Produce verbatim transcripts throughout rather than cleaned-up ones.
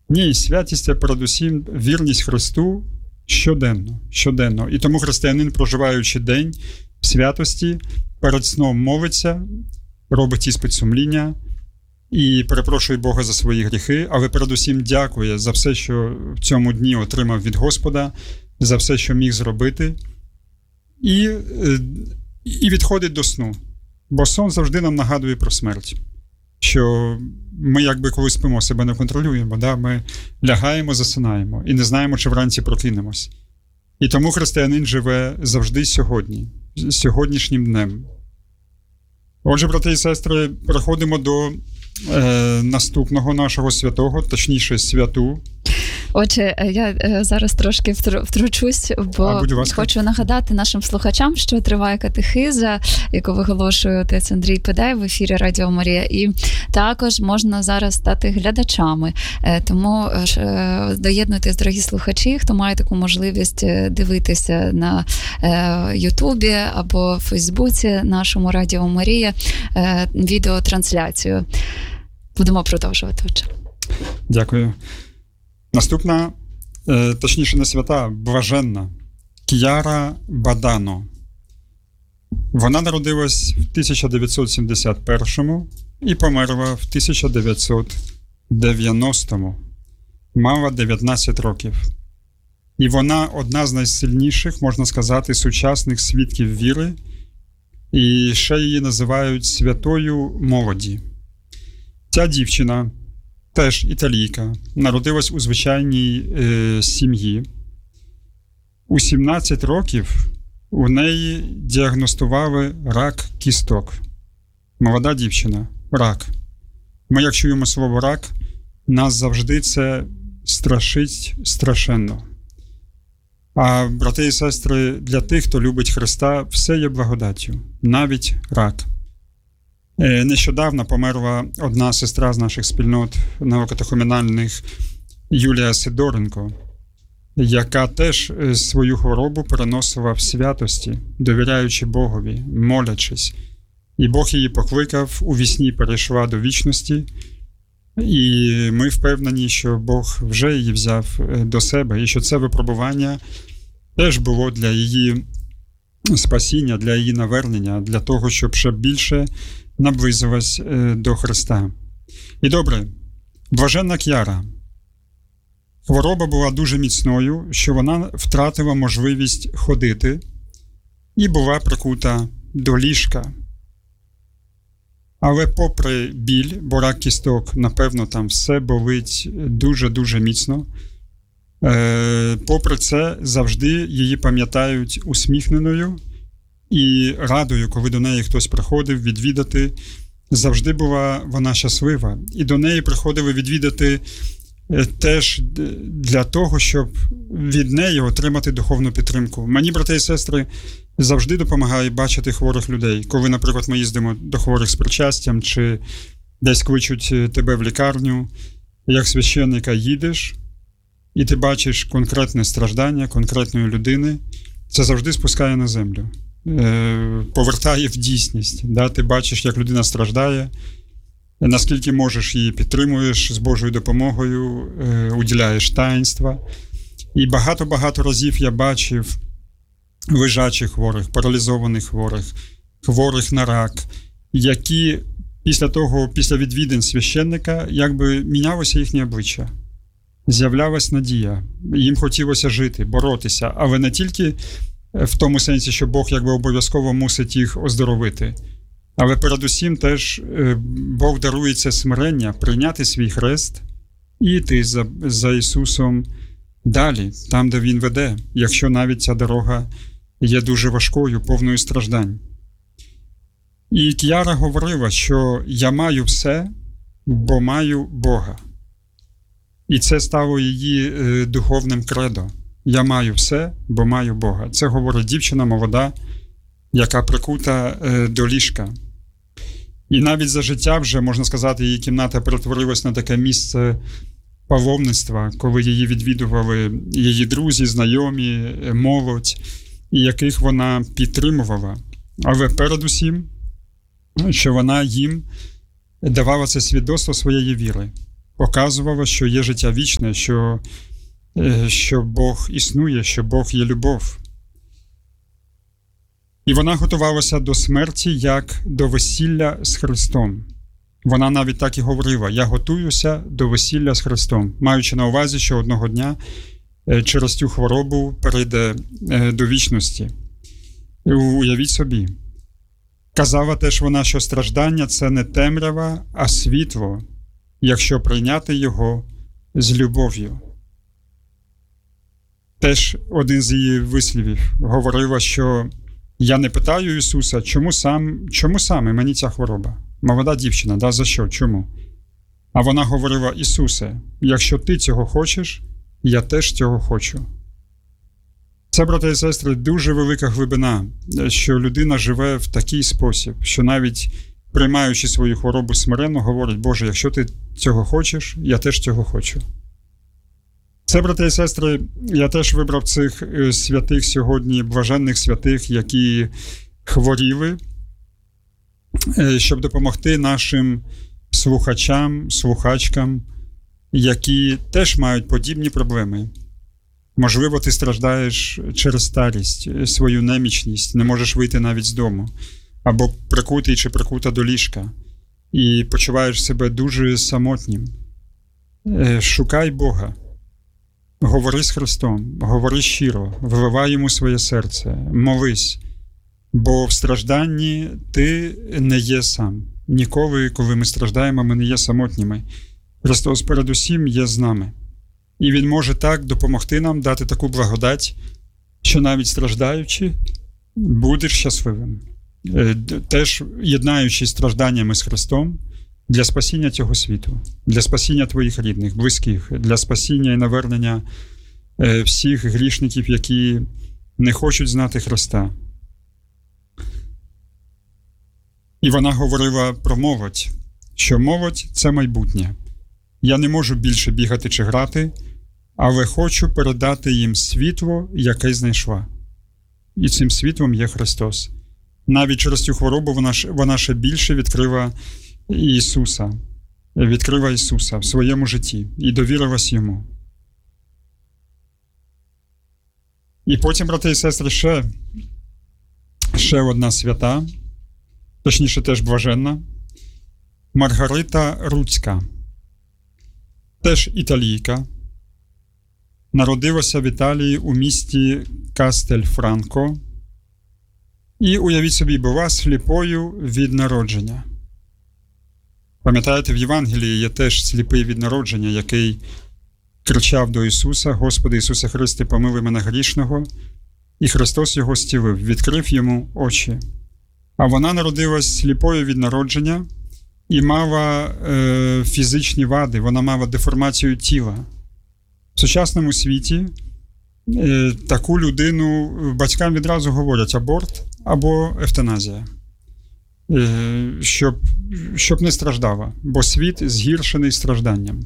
Ні, святість – це передусім вірність Христу щоденно, щоденно. І тому християнин, проживаючи день в святості, перед сном молиться, робить іспит сумління і перепрошує Бога за свої гріхи, але передусім дякує за все, що в цьому дні отримав від Господа, за все, що міг зробити, і, і відходить до сну. Бо сон завжди нам нагадує про смерть. Що ми якби коли спимо, себе не контролюємо, да? Ми лягаємо, засинаємо і не знаємо, чи вранці прокинемось. І тому християнин живе завжди сьогодні, сьогоднішнім днем. Отже, брати і сестри, переходимо до е, наступного нашого святого, точніше святу. Отже, я зараз трошки втручусь, бо а, хочу нагадати нашим слухачам, що триває катехиза, яку виголошує отець Андрій Педай в ефірі Радіо Марія. І також можна зараз стати глядачами. Тому доєднуйтесь, дорогі слухачі, хто має таку можливість дивитися на Ютубі або в Фейсбуці нашому Радіо Марія відеотрансляцію. Будемо продовжувати. Отже. Дякую. Наступна, точніше не свята, блаженна, К'яра Бадано. Вона народилась в тисяча дев'ятсот сімдесят першому і померла в тисяча дев'ятсот дев'яностому. Мала дев'ятнадцять років. І вона одна з найсильніших, можна сказати, сучасних свідків віри. І ще її називають святою молоді. Ця дівчина, теж італійка, народилась у звичайній е, сім'ї. У сімнадцять років у неї діагностували рак кісток. Молода дівчина, рак. Ми, як чуємо слово рак, нас завжди це страшить страшенно. А, брати і сестри, для тих, хто любить Христа, все є благодаттю, навіть рак. Нещодавно померла одна сестра з наших спільнот неокатехумінальних, Юлія Сидоренко, яка теж свою хворобу переносила в святості, довіряючи Богові, молячись. І Бог її покликав, у вісні перейшла до вічності, і ми впевнені, що Бог вже її взяв до себе, і що це випробування теж було для її спасіння, для її навернення, для того, щоб ще більше наблизилась до Христа. І добре, блаженна К'яра. Хвороба була дуже міцною, що вона втратила можливість ходити і була прикута до ліжка. Але попри біль, бо рак кісток, напевно, там все болить дуже-дуже міцно, е, попри це завжди її пам'ятають усміхненою і радою, коли до неї хтось приходив відвідати. Завжди була вона щаслива. І до неї приходили відвідати теж для того, щоб від неї отримати духовну підтримку. Мені, брати і сестри, завжди допомагає бачити хворих людей. Коли, наприклад, ми їздимо до хворих з причастям, чи десь кличуть тебе в лікарню, як священника їдеш, і ти бачиш конкретне страждання конкретної людини, це завжди спускає на землю. Повертає в дійсність. Да? Ти бачиш, як людина страждає, наскільки можеш її підтримуєш з Божою допомогою, уділяєш таїнства. І багато-багато разів я бачив лежачих хворих, паралізованих хворих, хворих на рак, які після того, після відвідин священника, якби мінялося їхнє обличчя. З'являлась надія. Їм хотілося жити, боротися, але не тільки в тому сенсі, що Бог якби обов'язково мусить їх оздоровити. Але передусім теж Бог дарує це смирення, прийняти свій хрест і йти за, за Ісусом далі, там, де Він веде, якщо навіть ця дорога є дуже важкою, повною страждань. І К'яра говорила, що я маю все, бо маю Бога. І це стало її духовним кредо. Я маю все, бо маю Бога. Це говорить дівчина молода, яка прикута до ліжка. І навіть за життя вже, можна сказати, її кімната перетворилась на таке місце паломництва, коли її відвідували її друзі, знайомі, молодь, і яких вона підтримувала. Але передусім, що вона їм давала це свідоцтво своєї віри. показувала, що є життя вічне, що, що Бог існує, що Бог є любов. І вона готувалася до смерті, як до весілля з Христом. Вона навіть так і говорила: «Я готуюся до весілля з Христом», маючи на увазі, що одного дня через цю хворобу перейде до вічності. Уявіть собі. Казала теж вона, що страждання – це не темрява, а світло, якщо прийняти його з любов'ю. Теж один з її вислівів говорила, що «Я не питаю Ісуса, чому, сам, чому саме мені ця хвороба? Молода дівчина, да, за що, чому?» А вона говорила: «Ісусе, якщо ти цього хочеш, я теж цього хочу». Це, брати і сестри, дуже велика глибина, що людина живе в такий спосіб, що навіть приймаючи свою хворобу смиренно, говорить: «Боже, якщо ти цього хочеш, я теж цього хочу». Це, брати і сестри, я теж вибрав цих святих сьогодні, блаженних святих, які хворіли, щоб допомогти нашим слухачам, слухачкам, які теж мають подібні проблеми. Можливо, ти страждаєш через старість, свою немічність, не можеш вийти навіть з дому, або прикутий чи прикута до ліжка, і почуваєш себе дуже самотнім. Шукай Бога, говори з Христом, говори щиро, вливай йому своє серце, молись, бо в стражданні ти не є сам. Ніколи, коли ми страждаємо, ми не є самотніми. Христос передусім є з нами. І Він може так допомогти нам, дати таку благодать, що навіть страждаючи, будеш щасливим. Теж єднаючись стражданнями з Христом для спасіння цього світу, для спасіння твоїх рідних, близьких, для спасіння і навернення всіх грішників, які не хочуть знати Христа. І вона говорила про молодь, що молодь – це майбутнє. Я не можу більше бігати чи грати, але хочу передати їм світло, яке знайшла. І цим світлом є Христос. Навіть через цю хворобу вона, вона ще більше відкрила Ісуса, відкрила Ісуса в своєму житті і довірилась Йому. І потім, брати і сестри, ще, ще одна свята, точніше теж блаженна, Маргарита Руцька. Теж італійка, народилася в Італії у місті Кастельфранко і, уявіть собі, була сліпою від народження. Пам'ятаєте, в Євангелії є теж сліпий від народження, який кричав до Ісуса: «Господи Ісусе Христе, помилуй мене грішного», і Христос його зцілив, відкрив йому очі. А вона народилась сліпою від народження і мала е, фізичні вади, вона мала деформацію тіла. В сучасному світі е, таку людину батькам відразу говорять аборт або евтаназія, е, щоб, щоб не страждала, бо світ згіршений стражданням.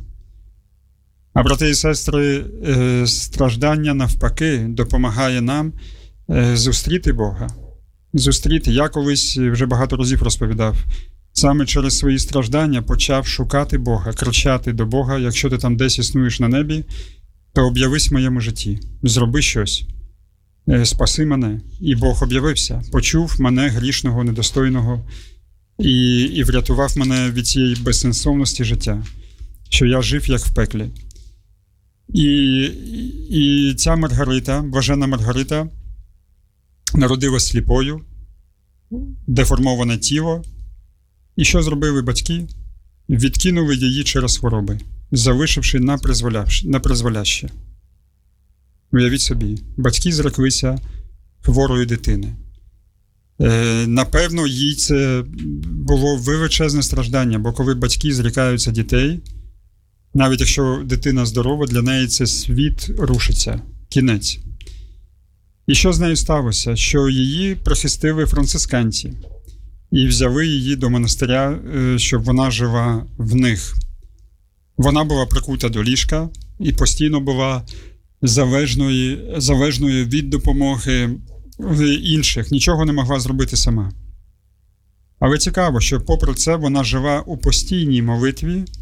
А, брати і сестри, е, страждання навпаки допомагає нам е, зустріти Бога. Зустріти. Я колись вже багато разів розповідав, саме через свої страждання почав шукати Бога, кричати до Бога: якщо ти там десь існуєш на небі, то об'явись в моєму житті, зроби щось, спаси мене. І Бог об'явився, почув мене, грішного, недостойного, і, і врятував мене від цієї безсенсовності життя, що я жив як в пеклі. І, і ця Маргарита, блаженна Маргарита, народилась сліпою, деформоване тіло. І що зробили батьки? Відкинули її через хвороби, залишивши на призволяще. На призволяще. Уявіть собі, батьки зреклися хворої дитини. Е, напевно, їй це було величезне страждання, бо коли батьки зрікаються дітей, навіть якщо дитина здорова, для неї це світ рушиться, кінець. І що з нею сталося? Що її прихистили францисканці і взяли її до монастиря, щоб вона жила в них. Вона була прикута до ліжка і постійно була залежною, залежною від допомоги інших, нічого не могла зробити сама. Але цікаво, що попри це вона жила у постійній молитві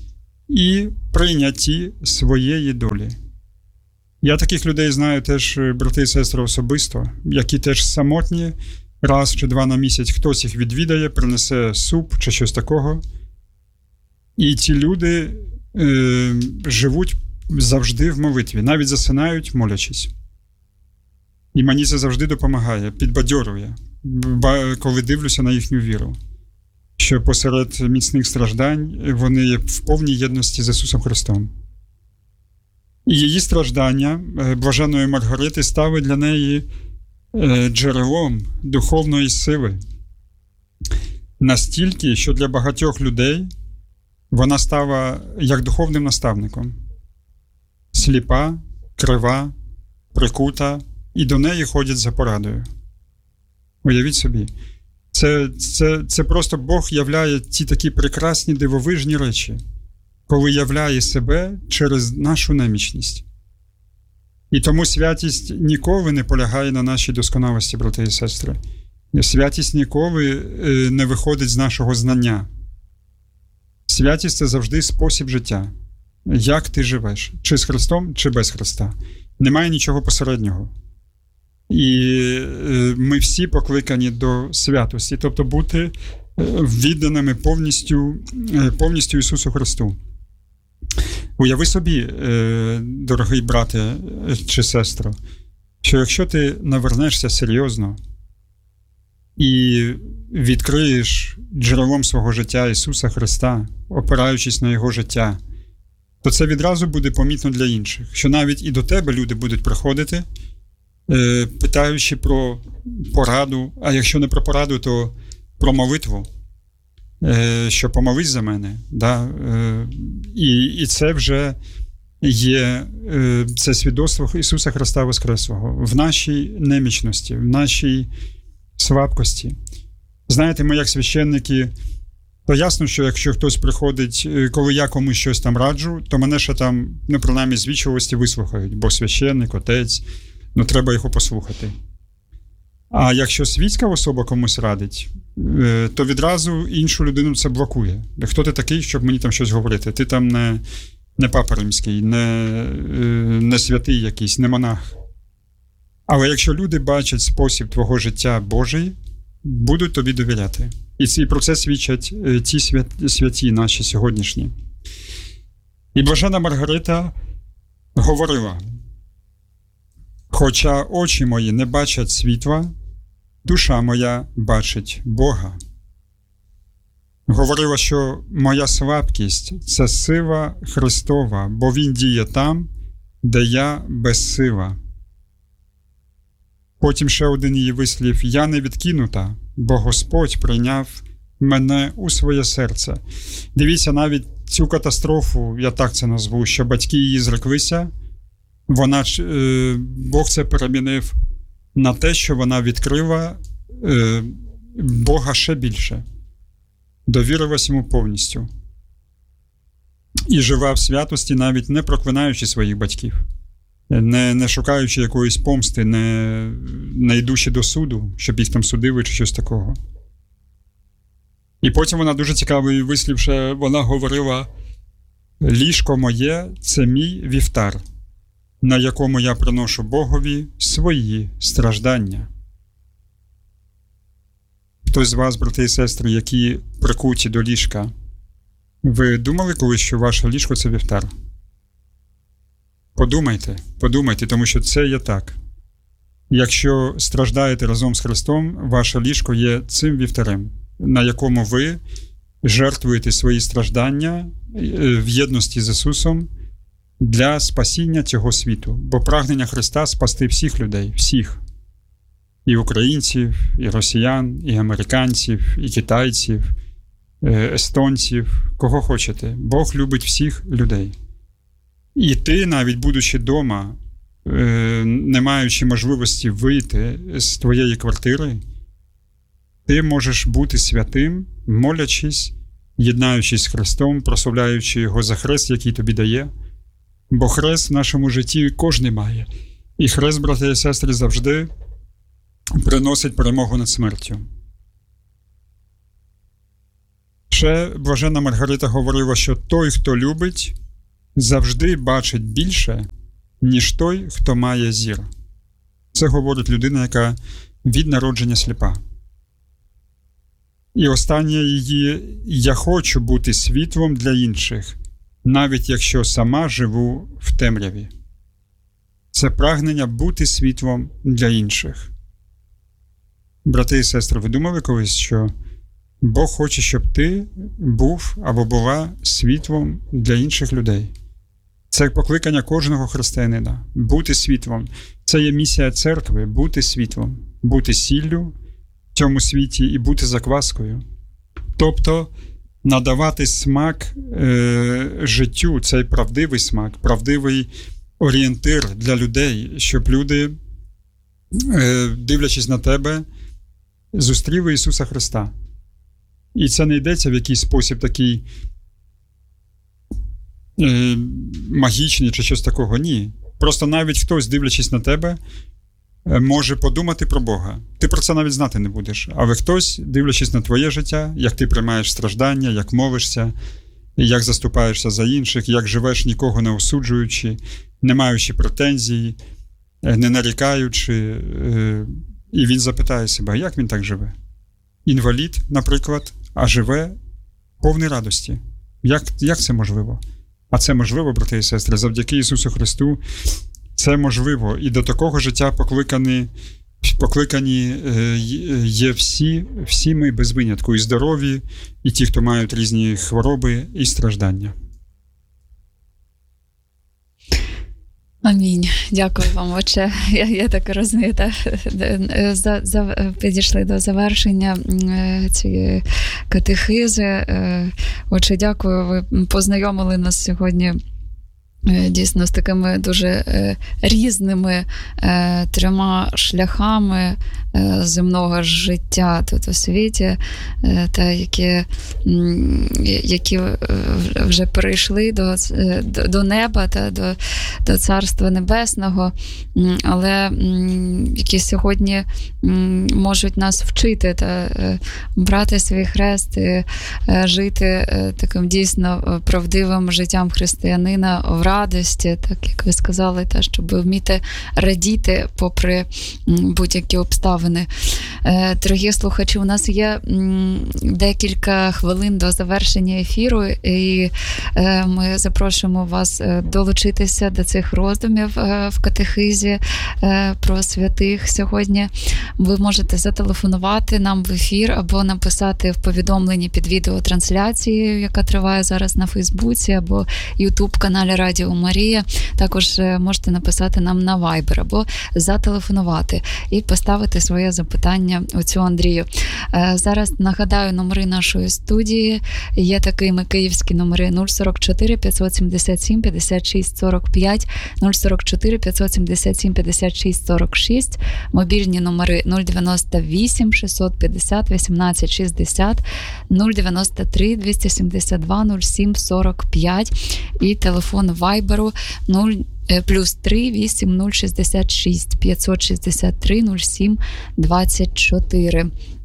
і прийнятті своєї долі. Я таких людей знаю теж, брати і сестри, особисто, які теж самотні, раз чи два на місяць хтось їх відвідає, принесе суп чи щось такого. І ці люди е, живуть завжди в молитві, навіть засинають, молячись. І мені це завжди допомагає, підбадьорює, коли дивлюся на їхню віру, що посеред міцних страждань вони є в повній єдності з Ісусом Христом. І її страждання, блаженної Маргарити, стали для неї джерелом духовної сили. Настільки, що для багатьох людей вона стала як духовним наставником. Сліпа, крива, прикута, і до неї ходять за порадою. Уявіть собі, це, це, це просто Бог являє ці такі прекрасні дивовижні речі, коли являє себе через нашу немічність. І тому святість ніколи не полягає на нашій досконалості, брати і сестри. Святість ніколи не виходить з нашого знання. Святість – це завжди спосіб життя. Як ти живеш? Чи з Христом, чи без Христа. Немає нічого посереднього. І ми всі покликані до святості, тобто бути відданими повністю, повністю Ісусу Христу. Уяви собі, дорогий брате чи сестро, що якщо ти навернешся серйозно і відкриєш джерелом свого життя Ісуса Христа, опираючись на Його життя, то це відразу буде помітно для інших, що навіть і до тебе люди будуть приходити, питаючи про пораду, а якщо не про пораду, то про молитву, що помолись за мене. Да? І, і це вже є це свідоцтво Ісуса Христа Воскреслого в нашій немічності, в нашій слабкості. Знаєте, ми як священники, то ясно, що якщо хтось приходить, коли я комусь щось там раджу, то мене ще там, ну, принаймні, з вічливості вислухають, бо священник, отець, ну, треба його послухати. А якщо світська особа комусь радить, то відразу іншу людину це блокує. Хто ти такий, щоб мені там щось говорити? Ти там не, не папа римський, не, не святий якийсь, не монах. Але якщо люди бачать спосіб твого життя Божий, будуть тобі довіряти. І, і про це свідчать ті святі, святі наші сьогоднішні. І блажена Маргарита говорила: «Хоча очі мої не бачать світла, душа моя бачить Бога». Говорила, що моя слабкість – це сила Христова, бо Він діє там, де я безсила. Потім ще один її вислів: «Я не відкинута, бо Господь прийняв мене у своє серце». Дивіться, навіть цю катастрофу, я так це назву, що батьки її зреклися, вона, Бог це перемінив на те, що вона відкрила Бога ще більше, довірилась йому повністю і жила в святості, навіть не проклинаючи своїх батьків, не, не шукаючи якоїсь помсти, не, не йдучи до суду, щоб їх там судили чи щось такого. І потім вона дуже цікавий вислів, що вона говорила: «Ліжко моє – це мій вівтар, на якому я приношу Богові свої страждання». Хтось з вас, брати і сестри, які прикуті до ліжка, ви думали колись, що ваше ліжко – це вівтар? Подумайте, подумайте, тому що це є так. Якщо страждаєте разом з Христом, ваше ліжко є цим вівтарем, на якому ви жертвуєте свої страждання в єдності з Ісусом для спасіння цього світу. Бо прагнення Христа – спасти всіх людей, всіх. І українців, і росіян, і американців, і китайців, естонців, кого хочете. Бог любить всіх людей. І ти, навіть будучи вдома, не маючи можливості вийти з твоєї квартири, ти можеш бути святим, молячись, єднаючись з Христом, прославляючи Його за хрест, який тобі дає. Бо хрест в нашому житті кожен має. І хрест, брати і сестри, завжди приносить перемогу над смертю. Ще блаженна Маргарита говорила, що той, хто любить, завжди бачить більше, ніж той, хто має зір. Це говорить людина, яка від народження сліпа. І останнє її: «Я хочу бути світлом для інших, навіть якщо сама живу в темряві». Це прагнення бути світлом для інших. Брати і сестри, ви думали колись, що Бог хоче, щоб ти був або була світлом для інших людей? Це покликання кожного християнина – бути світлом. Це є місія церкви – бути світлом, бути сіллю в цьому світі і бути закваскою. Тобто надавати смак е, життю, цей правдивий смак, правдивий орієнтир для людей, щоб люди, е, дивлячись на тебе, зустріли Ісуса Христа. І це не йдеться в якийсь спосіб такий е, магічний чи щось такого. Ні. Просто навіть хтось, дивлячись на тебе, може подумати про Бога. Ти про це навіть знати не будеш. Але хтось, дивлячись на твоє життя, як ти приймаєш страждання, як молишся, як заступаєшся за інших, як живеш нікого не осуджуючи, не маючи претензій, не нарікаючи, і він запитає себе, як він так живе? Інвалід, наприклад, а живе повний радості. Як, як це можливо? А це можливо, брати і сестри, завдяки Ісусу Христу. Це можливо. І до такого життя покликані, покликані є всі, всі ми без винятку. І здорові, і ті, хто мають різні хвороби і страждання. Амінь. Дякую вам, отче. Я, я так розумію, так, за, за, підійшли до завершення цієї катехизи. Отче, дякую, ви познайомили нас сьогодні дійсно з такими дуже е, різними е, трьома шляхами е, земного життя тут у світі, е, та які, м, які вже перейшли до, до, до неба та до, до Царства Небесного, м, але м, які сьогодні м, можуть нас вчити та е, брати свій хрест і е, жити е, таким дійсно правдивим життям християнина в радості, так як ви сказали, та, щоб вміти радіти попри будь-які обставини. Дорогі слухачі, у нас є декілька хвилин до завершення ефіру, і ми запрошуємо вас долучитися до цих роздумів в катехизі про святих сьогодні. Ви можете зателефонувати нам в ефір або написати в повідомленні під відеотрансляцією, яка триває зараз на Фейсбуці або Ютуб-каналі Радіо Марія. Також можете написати нам на Viber або зателефонувати і поставити своє запитання отцю Андрію. Зараз нагадаю номери нашої студії. Є такими київські номери нуль сорок чотири п'ятсот сімдесят сім п'ятдесят шість сорок п'ять, нуль сорок чотири п'ятсот сімдесят сім п'ятдесят шість сорок шість, мобільні номери нуль дев'яносто вісім шістсот п'ятдесят вісімнадцять шістдесят, нуль дев'яносто три двісті сімдесят два нуль сім сорок п'ять і телефон Вайберу нуль плюс три вісім нуль шістдесят шість п'ятсот шістдесят три нуль сім двадцять чотири.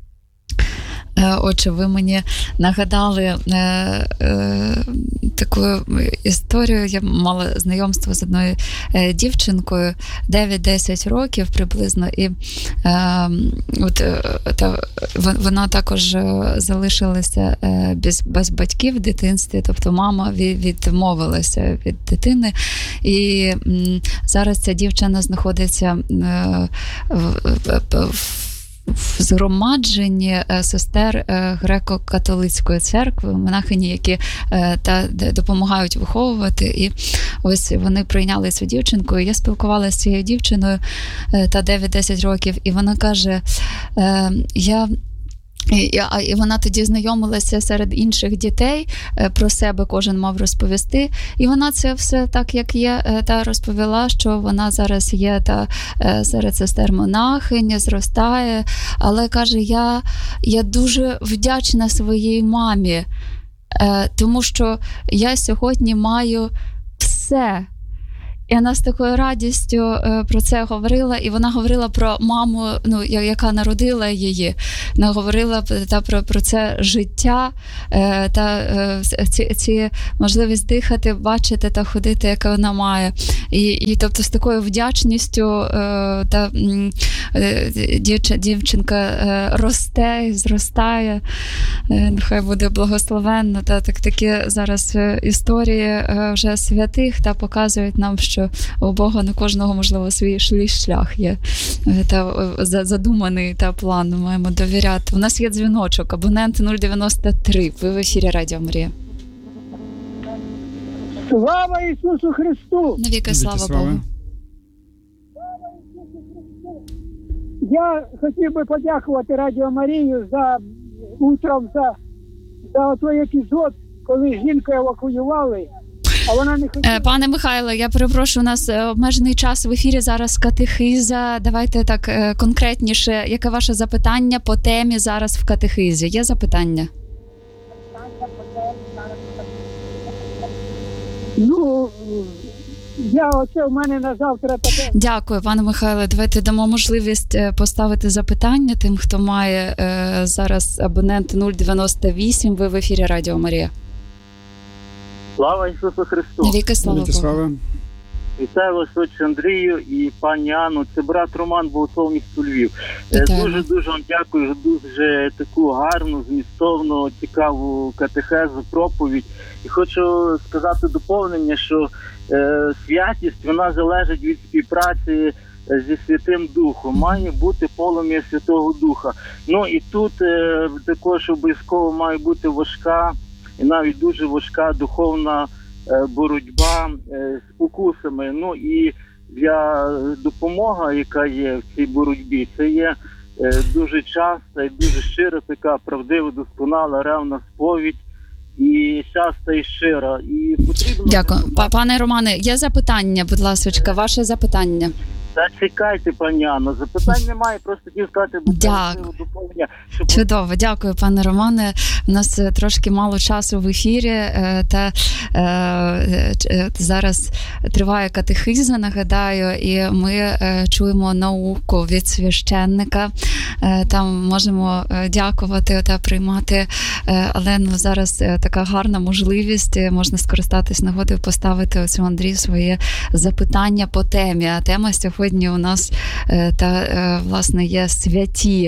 Отже, ви мені нагадали е, е, таку історію. Я мала знайомство з одною е, дівчинкою, дев'ять-десять років приблизно, і е, от, та, вона також залишилася е, без, без батьків в дитинстві, тобто мама від, відмовилася від дитини. І м, зараз ця дівчина знаходиться е, в, в, в в згромадженні сестер греко-католицької церкви, монахині, які та допомагають виховувати. І ось вони прийняли цю дівчинку. І я спілкувалася з цією дівчиною, та дев'ять-десять років, і вона каже, я... І, і вона тоді знайомилася серед інших дітей, про себе кожен мав розповісти, і вона це все так, як є, та розповіла, що вона зараз є та серед сестер монахинь, зростає, але каже, я, я дуже вдячна своїй мамі, тому що я сьогодні маю все. І вона з такою радістю е, про це говорила, і вона говорила про маму, ну, яка народила її. Вона говорила та, про, про це життя, е, та е, ці, ці можливість дихати, бачити та ходити, яке вона має. І, і тобто з такою вдячністю е, та е, дівч, дівчинка е, росте і зростає. Е, нехай буде благословенно. Та так такі зараз історії е, вже святих та показують нам, що що у Бога на кожного, можливо, свій, свій шлях є, та задуманий та план, ми маємо довіряти. У нас є дзвіночок, абонент нуль дев'яносто три, ви в ефірі Радіо Марія. Слава Ісусу Христу! Навіки слава, слава Богу. Я хотів би подякувати Радіо Марію за утром, за, за той епізод, коли жінку евакуювали. А вона не хотіла. Пане Михайло, я перепрошую, у нас обмежений час в ефірі, зараз катехиза. Давайте так конкретніше, яке ваше запитання по темі зараз в катехизі? Є запитання? Ну, я оце в мене на завтра таке. Дякую, пане Михайле. Давайте дамо можливість поставити запитання тим, хто має е, зараз абонент нуль дев'яносто вісім. Ви в ефірі Радіо Марія. Слава Ісусу Христу! Навіки слава Богу! Вітаю вас, отче Андрію і пані Анну. Це брат Роман, Богослов, місто Львів. Дуже-дуже вам дякую за дуже таку гарну, змістовну, цікаву катехезу, проповідь. І хочу сказати доповнення, що е, святість, вона залежить від співпраці зі Святим Духом. Має бути полум'я Святого Духа. Ну і тут е, також обов'язково має бути важка, і навіть дуже важка духовна е, боротьба е, з спокусами. Ну і для допомога, яка є в цій боротьбі, це є е, дуже часта і дуже щира така правдива, досконала, ревна сповідь. І часто і щиро. І потрібно... Дякую. Пане Романе, є запитання, будь ласка, ваше запитання. Та чекайте, пані Анно, запитань немає, просто хотів сказати доповнення. Щоб... Чудово, дякую, пане Романе. У нас трошки мало часу в ефірі, та е, зараз триває катехиза, нагадаю, і ми е, чуємо науку від священника. Е, там можемо дякувати та приймати, е, але ну, зараз така гарна можливість, можна скористатись нагодою, поставити оцю Андрію своє запитання по темі. А тема сьогодні Сьогодні у нас та власне є святі,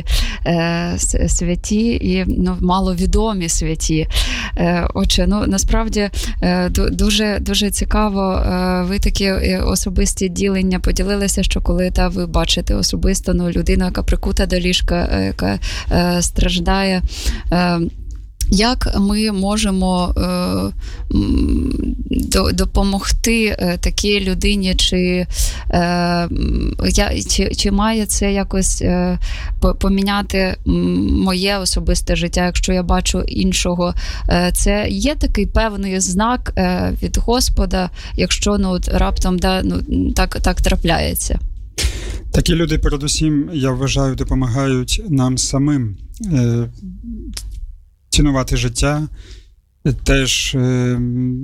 святі і ну, маловідомі святі. Отже, ну насправді дуже дуже цікаво. Ви такі особисті ділення поділилися, що коли та ви бачите особисто ну, людину, яка прикута до ліжка, яка страждає. Як ми можемо е, до, допомогти е, такій людині, чи, е, я, чи, чи має це якось е, поміняти моє особисте життя, якщо я бачу іншого? Е, це є такий певний знак е, від Господа, якщо ну, раптом да, ну, так, так трапляється? Такі люди, передусім, я вважаю, допомагають нам самим е, цінувати життя, теж е,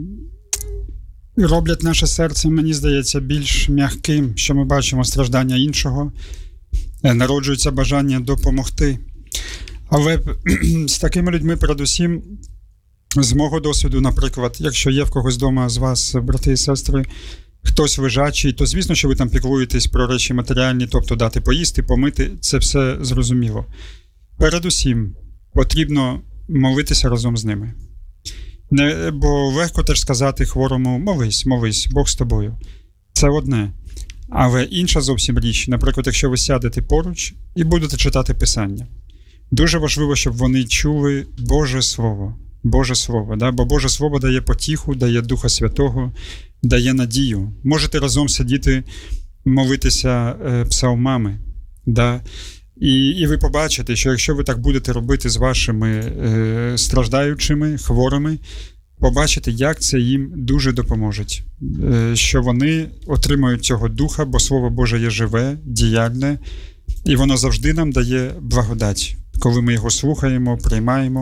роблять наше серце, мені здається, більш м'яким, що ми бачимо страждання іншого, е, народжується бажання допомогти. Але з такими людьми, передусім, з мого досвіду, наприклад, якщо є в когось вдома з вас, брати і сестри, хтось лежачий, то звісно, що ви там піклуєтесь про речі матеріальні, тобто дати поїсти, помити, це все зрозуміло. Передусім, потрібно молитися разом з ними. Не, бо легко теж сказати хворому: молись, молись, Бог з тобою. Це одне. Але інша зовсім річ, наприклад, якщо ви сядете поруч і будете читати Писання. Дуже важливо, щоб вони чули Боже Слово. Боже Слово, да? Бо Боже Слово дає потіху, дає Духа Святого, дає надію. Можете разом сидіти, молитися е, псалмами, да? І, і ви побачите, що якщо ви так будете робити з вашими е, страждаючими, хворими, побачите, як це їм дуже допоможе. Е, що вони отримають цього духа, бо Слово Боже є живе, діяльне, і воно завжди нам дає благодать, коли ми його слухаємо, приймаємо.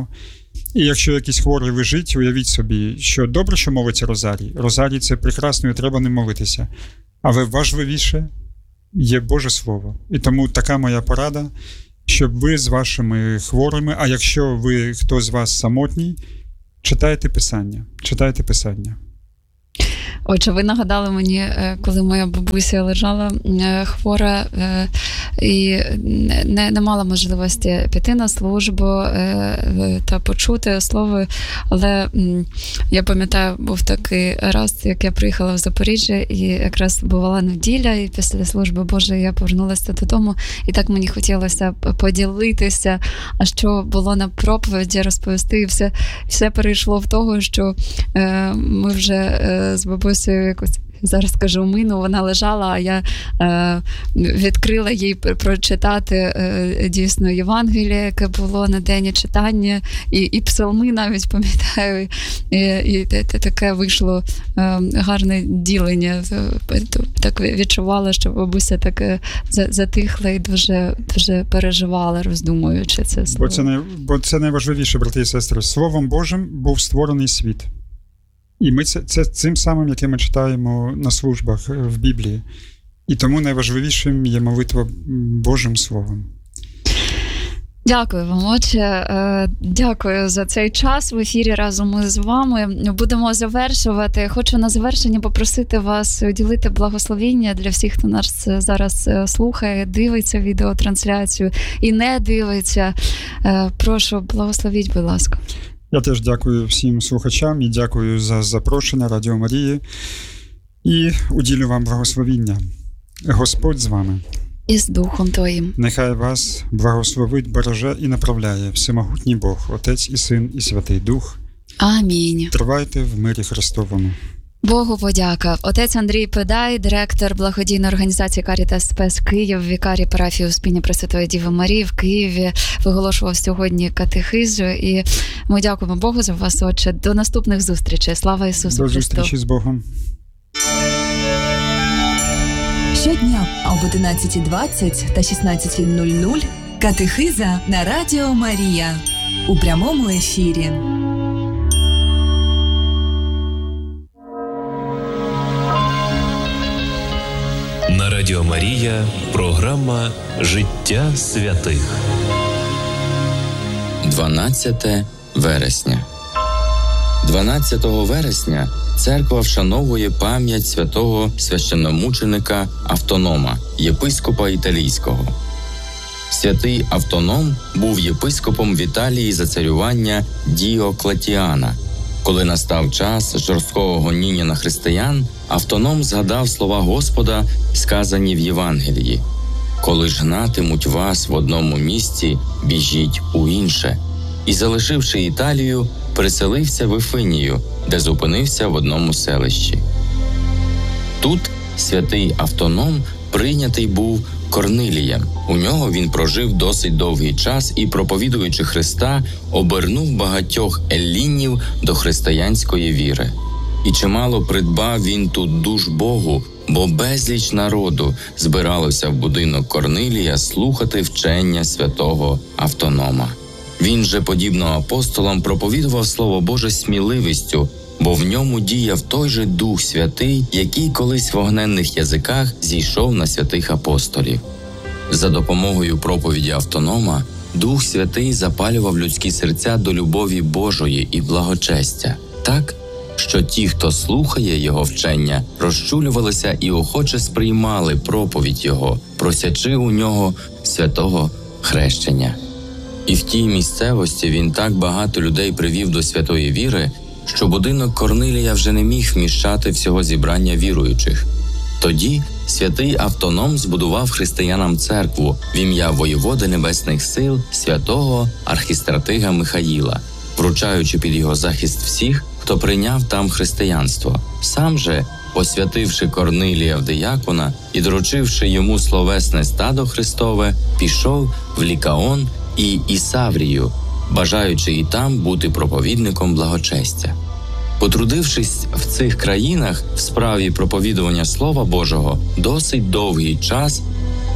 І якщо якийсь хворий лежить, уявіть собі, що добре, що молиться розарій. Розарій – це прекрасно, і треба не молитися. Але важливіше є Боже Слово. І тому така моя порада, щоб ви з вашими хворими, а якщо ви, хто з вас самотній, читайте Писання. Читайте Писання. Отже, ви нагадали мені, коли моя бабуся лежала хвора і не, не мала можливості піти на службу та почути слово, але я пам'ятаю, був такий раз, як я приїхала в Запоріжжя, і якраз бувала неділя, і після служби Божої я повернулася додому, і так мені хотілося поділитися, а що було на проповіді, розповісти, і все, все перейшло в того, що ми вже з бабусею якось, зараз кажу, мину, вона лежала, а я е, відкрила їй прочитати е, дійсно Євангеліє, яке було на день читання, і, і псалми навіть пам'ятаю, і, і таке вийшло е, гарне ділення. Так відчувала, що бабуся так затихла і дуже, дуже переживала, роздумуючи це слово. Бо це, не, бо це найважливіше, брати і сестри. Словом Божим був створений світ. І ми це, це цим самим, яке ми читаємо на службах в Біблії. І тому найважливішим є молитва Божим Словом. Дякую вам, отче. Дякую за цей час в ефірі разом з вами. Будемо завершувати. Хочу на завершення попросити вас уділити благословіння для всіх, хто нас зараз слухає, дивиться відеотрансляцію і не дивиться. Прошу, благословіть, будь ласка. Я теж дякую всім слухачам і дякую за запрошення Радіо Марії. І уділю вам благословіння. Господь з вами. І з Духом Твоїм. Нехай вас благословить, береже і направляє всемогутній Бог, Отець і Син і Святий Дух. Амінь. Тривайте в мирі Христовому. Богу подяка. Отець Андрій Педай, директор благодійної організації Карітас Спес Київ, вікарій парафії Успіння Пресвятої Діви Марії в Києві, виголошував сьогодні катехизу. І ми дякуємо Богу за вас, отче. До наступних зустрічей. Слава Ісусу До Христу. зустрічі з Богом. Щодня об одинадцятій двадцять та шістнадцятій нуль нуль катехиза на Радіо Марія у прямому ефірі. На Радіо Марія програма «Життя святих». дванадцяте вересня. дванадцятого вересня церква вшановує пам'ять святого священномученика Автонома, єпископа Італійського. Святий Автоном був єпископом в Італії за царювання Діоклетіана. Коли настав час жорсткого гоніння на християн, Автоном згадав слова Господа, сказані в Євангелії: «Коли ж гнатимуть вас в одному місці, біжіть у інше». І, залишивши Італію, переселився в Іфинію, де зупинився в одному селищі. Тут святий Автоном прийнятий був Корнилієм. У нього він прожив досить довгий час і, проповідуючи Христа, обернув багатьох еллінів до християнської віри. І чимало придбав він тут душ Богу, бо безліч народу збиралося в будинок Корнилія слухати вчення святого Автонома. Він же, подібно апостолам, проповідував Слово Боже сміливістю, бо в ньому діяв той же Дух Святий, який колись в огненних язиках зійшов на святих апостолів. За допомогою проповіді Автонома Дух Святий запалював людські серця до любові Божої і благочестя, так, що ті, хто слухає його вчення, розчулювалися і охоче сприймали проповідь його, просячи у нього святого хрещення. І в тій місцевості він так багато людей привів до святої віри, що будинок Корнилія вже не міг вміщати всього зібрання віруючих. Тоді святий Автоном збудував християнам церкву в ім'я воєводи небесних сил святого архістратига Михаїла, вручаючи під його захист всіх, хто прийняв там християнство. Сам же, посвятивши Корнилія в диякона і доручивши йому словесне стадо Христове, пішов в Лікаон і Ісаврію, бажаючи і там бути проповідником благочестя. Потрудившись в цих країнах в справі проповідування Слова Божого досить довгий час,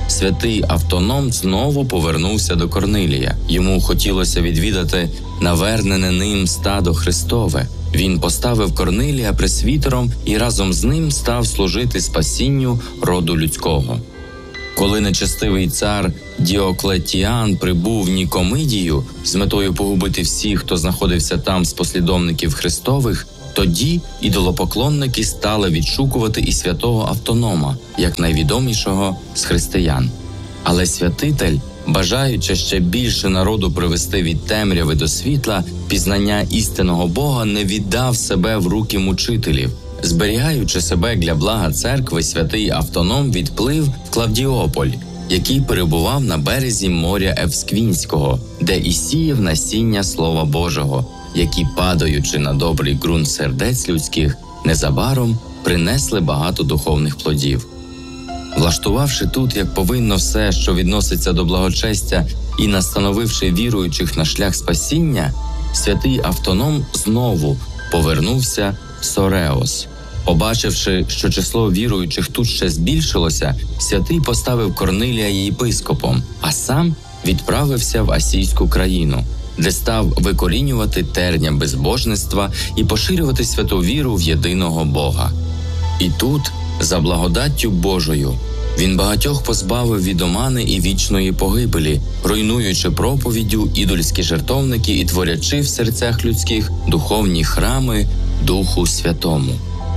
святий Автоном знову повернувся до Корнилія. Йому хотілося відвідати навернене ним стадо Христове. Він поставив Корнилія пресвітером і разом з ним став служити спасінню роду людського. Коли нечестивий цар Діоклетіан прибув в Нікомидію з метою погубити всіх, хто знаходився там з послідовників Христових, тоді ідолопоклонники стали відшукувати і святого Автонома, як найвідомішого з християн. Але святитель, бажаючи ще більше народу привести від темряви до світла, пізнання істинного Бога, не віддав себе в руки мучителів. Зберігаючи себе для блага церкви, святий Автоном відплив в Клавдіополь, який перебував на березі моря Евсквінського, де і сіяв насіння Слова Божого, які, падаючи на добрий ґрунт сердець людських, незабаром принесли багато духовних плодів. Влаштувавши тут, як повинно, все, що відноситься до благочестя, і настановивши віруючих на шлях спасіння, святий Автоном знову повернувся в Сореос. Побачивши, що число віруючих тут ще збільшилося, святий поставив Корнилія єпископом, а сам відправився в Асійську країну, де став викорінювати терня безбожництва і поширювати святу віру в єдиного Бога. І тут, за благодаттю Божою, він багатьох позбавив від омани і вічної погибелі, руйнуючи проповіддю ідольські жертовники і творячи в серцях людських духовні храми Духу Святому.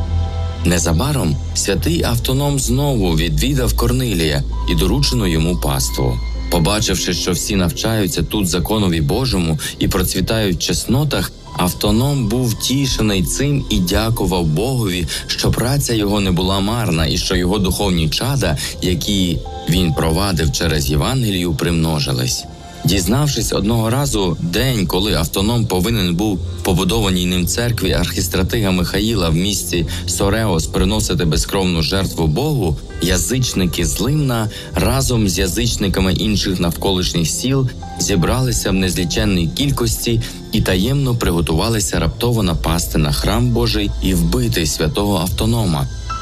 Незабаром святий Автоном знову відвідав Корнилія і доручену йому паству. Побачивши, що всі навчаються тут законові Божому і процвітають в чеснотах, Автоном був тішений цим і дякував Богові, що праця його не була марна і що його духовні чада, які він провадив через Євангелію, примножились. Дізнавшись одного разу день, коли Автоном повинен був побудованій ним церкві архістратига Михаїла в місті Сореос приносити безкровну жертву Богу, язичники з Лимна разом з язичниками інших навколишніх сіл зібралися в незліченній кількості і таємно приготувалися раптово напасти на храм Божий і вбити святого Автонома,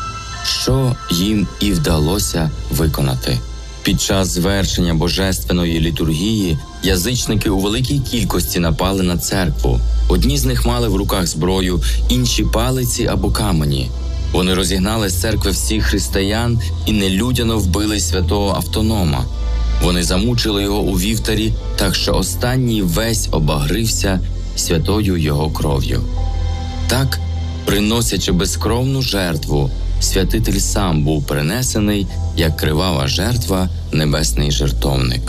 що їм і вдалося виконати. Під час звершення божественної літургії язичники у великій кількості напали на церкву. Одні з них мали в руках зброю, інші – палиці або камені. Вони розігнали з церкви всіх християн і нелюдяно вбили святого Автонома. Вони замучили його у вівтарі, так що останній весь обагрився святою його кров'ю. Так, приносячи безкровну жертву, святитель сам був принесений, як кривава жертва, небесний жертовник.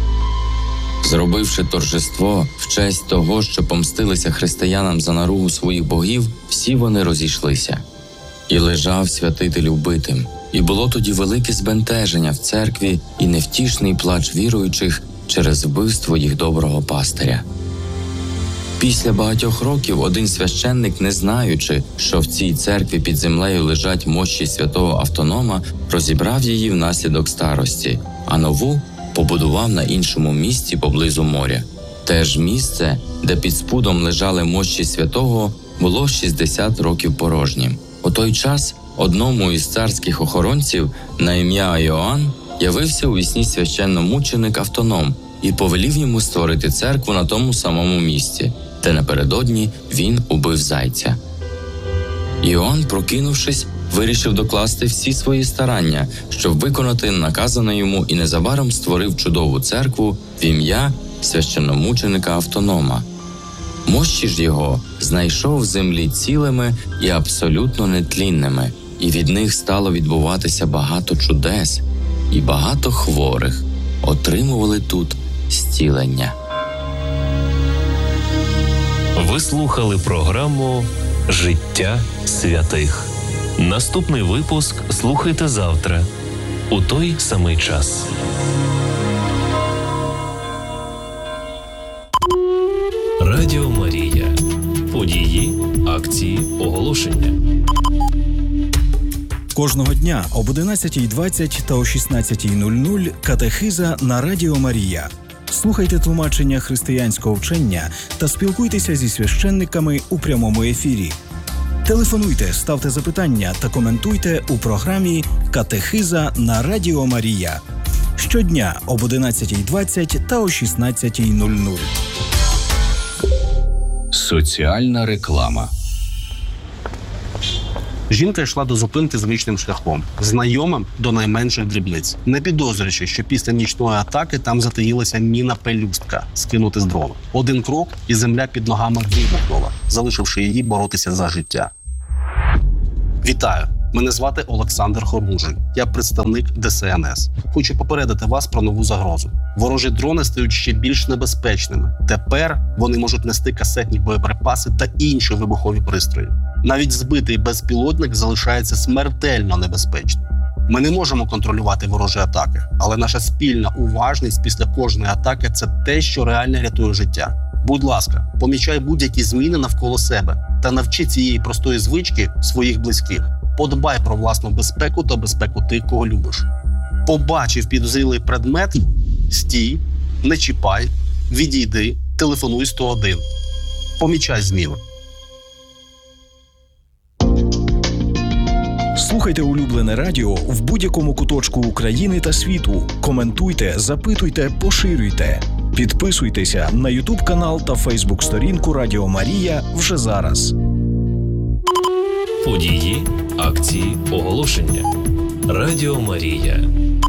Зробивши торжество в честь того, що помстилися християнам за наругу своїх богів, всі вони розійшлися. І лежав святитель убитим. І було тоді велике збентеження в церкві і невтішний плач віруючих через вбивство їх доброго пастиря. Після багатьох років один священник, не знаючи, що в цій церкві під землею лежать мощі святого Автонома, розібрав її внаслідок старості, а нову побудував на іншому місці поблизу моря. Те ж місце, де під спудом лежали мощі святого, було шістдесят років порожнім. У той час одному із царських охоронців на ім'я Йоанн явився у вісні священномученик Автоном і повелів йому створити церкву на тому самому місці, де напередодні він убив зайця. Іоанн, прокинувшись, вирішив докласти всі свої старання, щоб виконати наказане йому, і незабаром створив чудову церкву в ім'я священномученика Автонома. Мощі ж його знайшов в землі цілими і абсолютно нетлінними, і від них стало відбуватися багато чудес, і багато хворих отримували тут зцілення. Ви слухали програму «Життя святих». Наступний випуск слухайте завтра у той самий час. Радіо Марія. Події, акції, оголошення. Кожного дня об одинадцятій двадцять та о шістнадцятій нуль нуль катехиза на Радіо Марія. Слухайте тлумачення християнського вчення та спілкуйтеся зі священниками у прямому ефірі. Телефонуйте, ставте запитання та коментуйте у програмі «Катехиза на Радіо Марія». щодня об одинадцятій двадцять та о шістнадцятій нуль нуль. Соціальна реклама. Жінка йшла до зупинки звичним шляхом, знайомим до найменших дрібниць, не підозрюючи, що після нічної атаки там затаїлася міна-пелюстка скинути з дрона. Один крок, і земля під ногами вибухнула, залишивши її боротися за життя. Вітаю! Мене звати Олександр Хормужин. Я представник Де Ес Ен Ес. Хочу попередити вас про нову загрозу. Ворожі дрони стають ще більш небезпечними. Тепер вони можуть нести касетні боєприпаси та інші вибухові пристрої. Навіть збитий безпілотник залишається смертельно небезпечним. Ми не можемо контролювати ворожі атаки, але наша спільна уважність після кожної атаки – це те, що реально рятує життя. Будь ласка, помічай будь-які зміни навколо себе та навчи цієї простої звички своїх близьких. Подбай про власну безпеку та безпеку тих, кого любиш. Побачив підозрілий предмет – стій, не чіпай, відійди, телефонуй сто один. Помічай зміни. Слухайте улюблене радіо в будь-якому куточку України та світу. Коментуйте, запитуйте, поширюйте. Підписуйтеся на YouTube канал та Facebook сторінку Радіо Марія вже зараз. Події, акції, оголошення. Радіо Марія.